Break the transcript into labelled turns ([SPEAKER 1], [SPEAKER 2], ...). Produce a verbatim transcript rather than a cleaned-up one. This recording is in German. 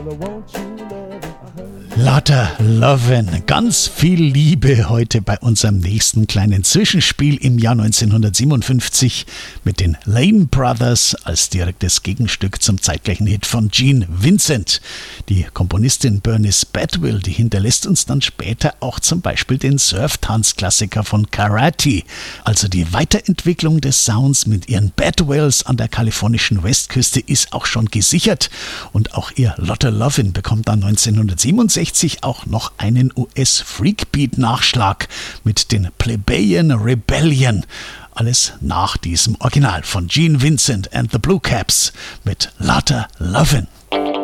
[SPEAKER 1] Lotta Lovin', ganz viel Liebe heute bei unserem nächsten kleinen Zwischenspiel im Jahr neunzehnhundertsiebenundfünfzig mit den Lane Brothers als direktes Gegenstück zum zeitgleichen Hit von Gene Vincent. Die Komponistin Bernice Badwill, die hinterlässt uns dann später auch zum Beispiel den Surf-Tanz-Klassiker von Karate. Also die Weiterentwicklung des Sounds mit ihren Badwills an der kalifornischen Westküste ist auch schon gesichert und auch ihr Lotta Lovin' bekommt dann neunzehnhundertsiebenundsechzig auch noch einen U S-Freakbeat-Nachschlag mit den Plebeian Rebellion. Alles nach diesem Original von Gene Vincent and the Blue Caps mit Lotta Lovin'.